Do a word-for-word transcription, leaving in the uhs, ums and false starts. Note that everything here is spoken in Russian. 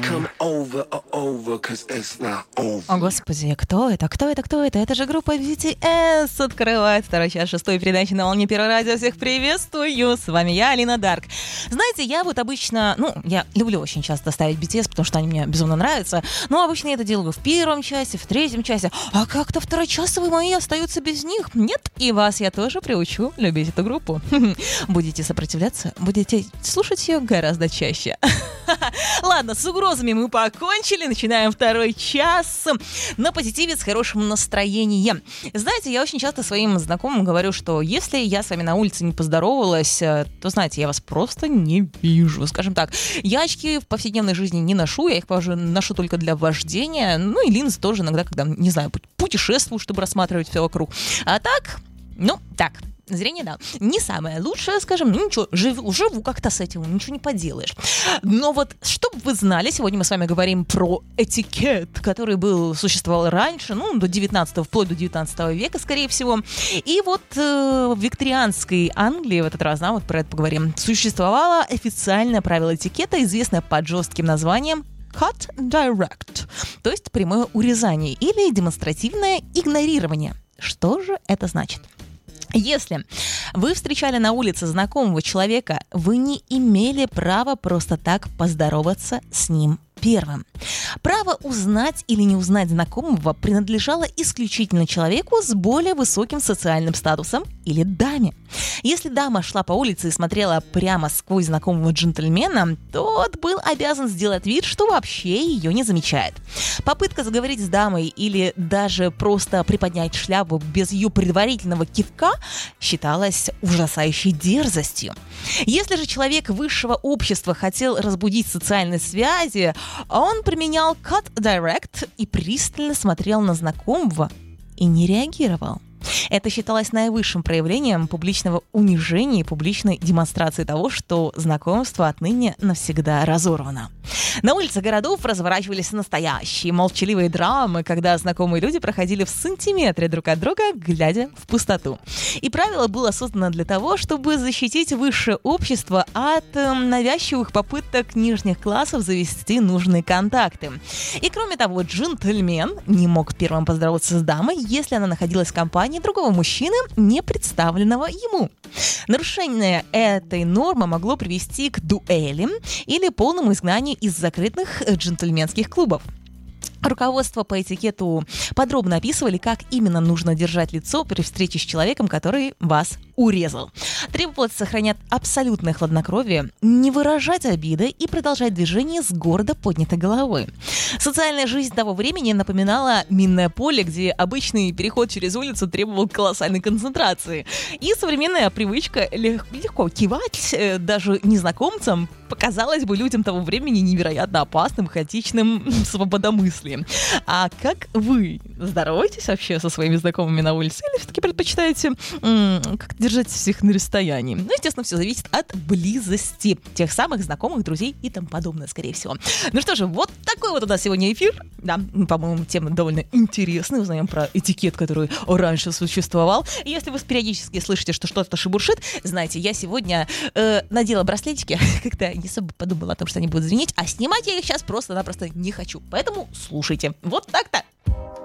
О, господи, кто это? Кто это? Кто это? Это же группа би ти эс открывает второй час шестой передачи на волне Первого радио. Всех приветствую! С вами я, Алина Дарк. Знаете, я вот обычно, ну, я люблю очень часто ставить би ти эс, потому что они мне безумно нравятся, но обычно я это делаю в первом часе, в третьем часе, а как-то второчасовые мои остаются без них. Нет, и вас я тоже приучу любить эту группу. Будете сопротивляться, будете слушать ее гораздо чаще. Ладно, с угрозами мы покончили, начинаем второй час на позитиве с хорошим настроением. Знаете, я очень часто своим знакомым говорю, что если я с вами на улице не поздоровалась, то, знаете, я вас просто не вижу. Скажем так, я очки в повседневной жизни не ношу, я их, пожалуй, ношу только для вождения, ну и линзы тоже иногда, когда, не знаю, путешествую, чтобы рассматривать все вокруг. А так, ну, так... Зрение, да, не самое лучшее, скажем, ну ничего, живу, живу как-то с этим, ничего не поделаешь. Но вот, чтобы вы знали, сегодня мы с вами говорим про этикет, который был, существовал раньше, ну, до девятнадцатого, вплоть до девятнадцатого века, скорее всего. И вот э, в викторианской Англии, в этот раз, да, вот про это поговорим, существовало официальное правило этикета, известное под жестким названием cut direct, то есть прямое урезание или демонстративное игнорирование. Что же это значит? Если вы встречали на улице знакомого человека, вы не имели права просто так поздороваться с ним первым. Право узнать или не узнать знакомого принадлежало исключительно человеку с более высоким социальным статусом или даме. Если дама шла по улице и смотрела прямо сквозь знакомого джентльмена, тот был обязан сделать вид, что вообще ее не замечает. Попытка заговорить с дамой или даже просто приподнять шляпу без ее предварительного кивка считалась ужасающей дерзостью. Если же человек высшего общества хотел разбудить социальные связи, он применял cut direct и пристально смотрел на знакомого и не реагировал. Это считалось наивысшим проявлением публичного унижения и публичной демонстрации того, что знакомство отныне навсегда разорвано. На улицах городов разворачивались настоящие молчаливые драмы, когда знакомые люди проходили в сантиметре друг от друга, глядя в пустоту. И правило было создано для того, чтобы защитить высшее общество от э, навязчивых попыток нижних классов завести нужные контакты. И кроме того, джентльмен не мог первым поздороваться с дамой, если она находилась в компании другого мужчины, не представленного ему. Нарушение этой нормы могло привести к дуэли или полному изгнанию из закрытых джентльменских клубов. Руководство по этикету подробно описывали, как именно нужно держать лицо при встрече с человеком, который вас урезал. Требовалось сохранять абсолютное хладнокровие, не выражать обиды и продолжать движение с гордо поднятой головой. Социальная жизнь того времени напоминала минное поле, где обычный переход через улицу требовал колоссальной концентрации. И современная привычка легко кивать даже незнакомцам показалась бы людям того времени невероятно опасным, хаотичным свободомыслием. А как вы здороваетесь вообще со своими знакомыми на улице? Или все-таки предпочитаете м- как держать всех на расстоянии? Ну, естественно, все зависит от близости тех самых знакомых, друзей и тому подобное, скорее всего. Ну что же, вот такой вот у нас сегодня эфир. Да, по-моему, тема довольно интересная. Узнаем про этикет, который раньше существовал. И если вы периодически слышите, что что-то шебуршит, знаете, я сегодня э, надела браслетики, как-то не особо подумала о том, что они будут звенеть, а снимать я их сейчас просто-напросто не хочу. Поэтому слушайте. Вот так-то.